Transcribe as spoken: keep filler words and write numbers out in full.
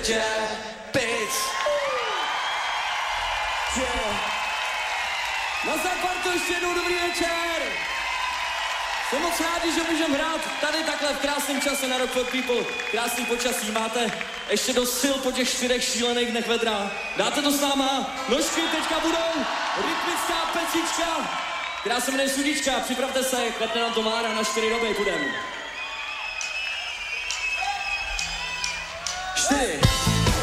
večer, pic. Na Zapartu ještě jednou dobrý večer. Jsem moc rádi, že můžeme hrát tady takhle v krásném čase na Rock for People. Krásný počasí, máte ještě dost sil po těch čtyřech šílených dnech vedra. Dáte to s náma, nožky teďka budou, rytmická pecička, která se jmenuje Sudička, připravte se, klepne nám to Mára, na čtyři doby půjdeme.